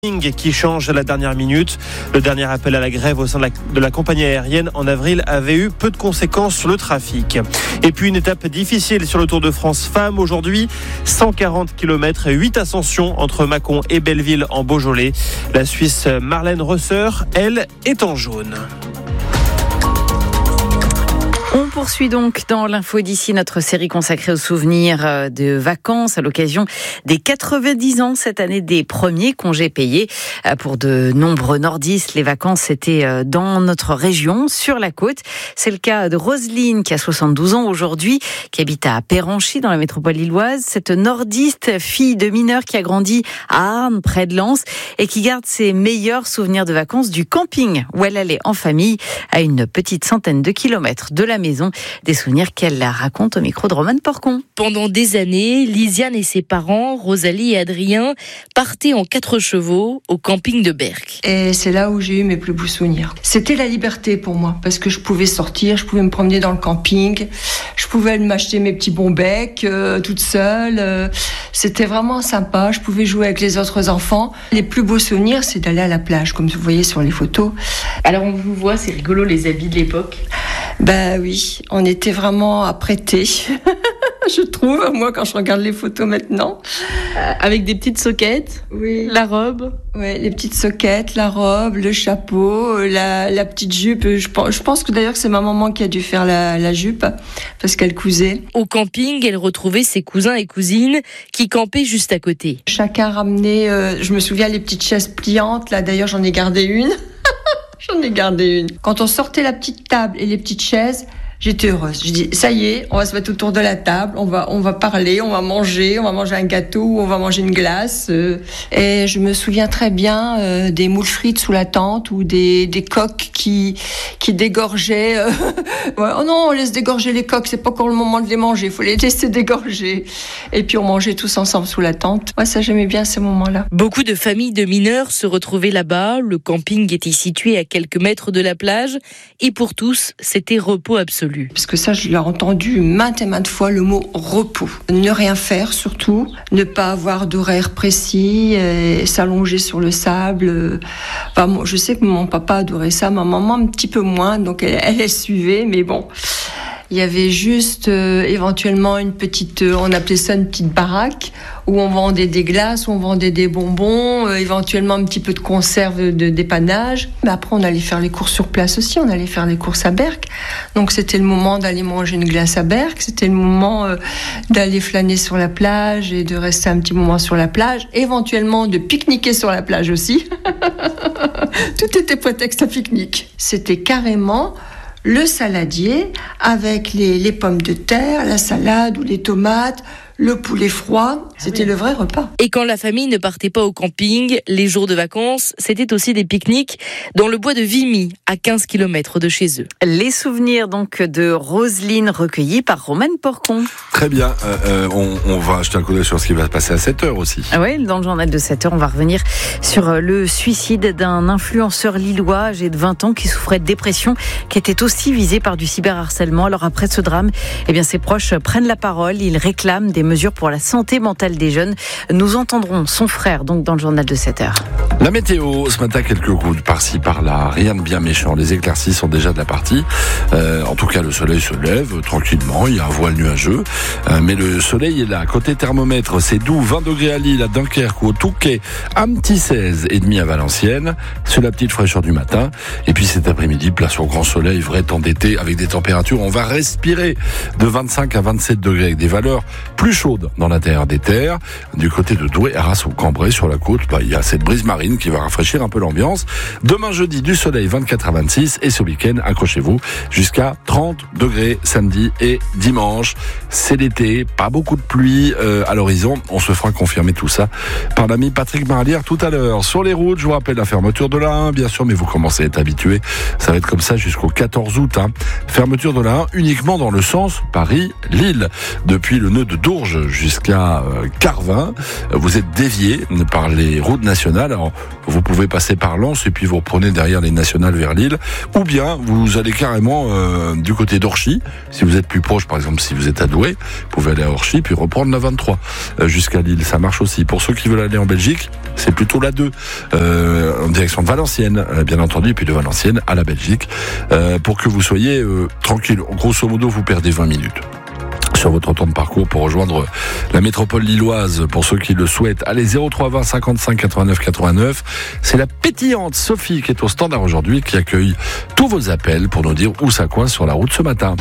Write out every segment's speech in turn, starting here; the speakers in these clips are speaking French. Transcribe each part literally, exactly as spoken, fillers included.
Qui change à la dernière minute. Le dernier appel à la grève au sein de la, de la compagnie aérienne en avril avait eu peu de conséquences sur le trafic. Et puis une étape difficile sur le Tour de France Femmes aujourd'hui. cent quarante kilomètres et huit ascensions entre Mâcon et Belleville en Beaujolais. La Suisse Marlène Rösser, elle, est en jaune. On poursuit donc dans l'info d'ici notre série consacrée aux souvenirs de vacances à l'occasion des quatre-vingt-dix ans cette année des premiers congés payés. Pour de nombreux nordistes, les vacances c'était dans notre région, sur la côte. C'est le cas de Roselyne qui a soixante-douze ans aujourd'hui, qui habite à Péranchy dans la métropole lilloise. Cette nordiste, fille de mineur qui a grandi à Arnes, près de Lens, et qui garde ses meilleurs souvenirs de vacances du camping où elle allait en famille à une petite centaine de kilomètres de la maison. Des souvenirs qu'elle la raconte au micro de Romane Porcon. Pendant des années, Lisiane et ses parents, Rosalie et Adrien, partaient en quatre chevaux au camping de Berck. Et c'est là où j'ai eu mes plus beaux souvenirs. C'était la liberté pour moi, parce que je pouvais sortir, je pouvais me promener dans le camping, je pouvais m'acheter mes petits bons becs euh, toute seule. Euh, c'était vraiment sympa, je pouvais jouer avec les autres enfants. Les plus beaux souvenirs, c'est d'aller à la plage, comme vous voyez sur les photos. Alors on vous voit, c'est rigolo les habits de l'époque. Ben oui, on était vraiment apprêtés, je trouve, moi quand je regarde les photos maintenant. Euh, avec des petites soquettes, oui. La robe. Oui, les petites soquettes, la robe, le chapeau, la, la petite jupe. Je pense, je pense que d'ailleurs c'est ma maman qui a dû faire la, la jupe parce qu'elle cousait. Au camping, elle retrouvait ses cousins et cousines qui campaient juste à côté. Chacun ramenait, euh, je me souviens, les petites chaises pliantes. Là d'ailleurs j'en ai gardé une. J'en ai gardé une. Quand on sortait la petite table et les petites chaises, j'étais heureuse. Je dis, ça y est, on va se mettre autour de la table, on va, on va parler, on va manger, on va manger un gâteau, on va manger une glace. Et je me souviens très bien euh, des moules frites sous la tente ou des, des coques qui, qui dégorgeaient. Euh, ouais, oh non, on laisse dégorger les coques, c'est pas encore le moment de les manger, il faut les laisser dégorger. Et puis on mangeait tous ensemble sous la tente. Moi, ça, j'aimais bien ces moments-là. Beaucoup de familles de mineurs se retrouvaient là-bas. Le camping était situé à quelques mètres de la plage. Et pour tous, c'était repos absolu. Parce que ça, je l'ai entendu maintes et maintes fois, le mot repos. Ne rien faire surtout, ne pas avoir d'horaire précis, et s'allonger sur le sable. Enfin, moi, je sais que mon papa adorait ça, ma maman un petit peu moins, donc elle, elle, elle suivait, mais bon. Il y avait juste euh, éventuellement une petite, euh, on appelait ça une petite baraque, où on vendait des glaces, où on vendait des bonbons, euh, éventuellement un petit peu de conserve de dépannage. Mais après, on allait faire les courses sur place aussi, on allait faire les courses à Berck. Donc c'était le moment d'aller manger une glace à Berck, c'était le moment euh, d'aller flâner sur la plage et de rester un petit moment sur la plage, éventuellement de pique-niquer sur la plage aussi. Tout était prétexte à pique-nique. C'était carrément le saladier avec les, les pommes de terre, la salade ou les tomates, le poulet froid. C'était le vrai repas. Et quand la famille ne partait pas au camping, les jours de vacances, c'était aussi des pique-niques dans le bois de Vimy, à quinze kilomètres de chez eux. Les souvenirs donc de Roselyne recueillis par Romane Porcon. Très bien, euh, euh, on, on va jeter un coup d'œil sur ce qui va se passer à sept heures aussi. Ah oui, dans le journal de sept heures, on va revenir sur le suicide d'un influenceur lillois âgé de vingt ans qui souffrait de dépression, qui était aussi visé par du cyberharcèlement. Alors après ce drame, eh bien ses proches prennent la parole, ils réclament des mesures pour la santé mentale des jeunes. Nous entendrons son frère donc dans le journal de sept heures. La météo, ce matin, quelques gouttes par-ci, par-là, rien de bien méchant. Les éclaircies sont déjà de la partie. Euh, en tout cas, le soleil se lève euh, tranquillement, il y a un voile nuageux. Euh, mais le soleil est là. Côté thermomètre, c'est doux, vingt degrés à Lille, à Dunkerque ou au Touquet, un petit seize et demi à Valenciennes. C'est la petite fraîcheur du matin. Et puis cet après-midi, place au grand soleil, vrai temps d'été, avec des températures, on va respirer de vingt-cinq à vingt-sept degrés, avec des valeurs plus chaudes dans la terre des terres. Du côté de Douai, Arras ou Cambrai, sur la côte, bah, il y a cette brise marine qui va rafraîchir un peu l'ambiance. Demain jeudi, du soleil, vingt-quatre à vingt-six, et ce week-end, accrochez-vous, jusqu'à trente degrés samedi et dimanche. C'est l'été, pas beaucoup de pluie euh, à l'horizon. On se fera confirmer tout ça par l'ami Patrick Marlière tout à l'heure. Sur les routes, je vous rappelle la fermeture de l'A un, bien sûr, mais vous commencez à être habitués. Ça va être comme ça jusqu'au quatorze août. Hein. Fermeture de l'A un uniquement dans le sens Paris-Lille. Depuis le nœud de Dourges jusqu'à euh, Carvin, vous êtes dévié par les routes nationales. Alors, vous pouvez passer par Lens et puis vous reprenez derrière les nationales vers Lille. Ou bien vous allez carrément euh, du côté d'Orchy. Si vous êtes plus proche, par exemple si vous êtes à Douai, vous pouvez aller à Orchy puis reprendre la vingt-trois euh, jusqu'à Lille. Ça marche aussi. Pour ceux qui veulent aller en Belgique, c'est plutôt la deux euh, en direction de Valenciennes, euh, bien entendu, puis de Valenciennes à la Belgique, euh, pour que vous soyez euh, tranquille. Grosso modo, vous perdez vingt minutes sur votre temps de parcours pour rejoindre la métropole lilloise, pour ceux qui le souhaitent. Allez, zéro trois vingt cinquante-cinq quatre-vingt-neuf quatre-vingt-neuf. C'est la pétillante Sophie qui est au standard aujourd'hui, qui accueille tous vos appels pour nous dire où ça coince sur la route ce matin.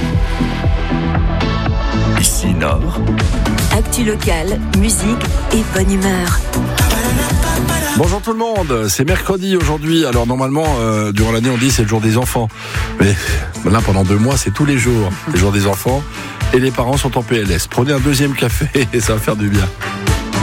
Ici Nord. Actu locale, musique et bonne humeur. Bonjour tout le monde, c'est mercredi aujourd'hui. Alors normalement, euh, durant l'année, on dit c'est le jour des enfants. Mais là, pendant deux mois, c'est tous les jours le jour des enfants. Et les parents sont en P L S. Prenez un deuxième café et ça va faire du bien.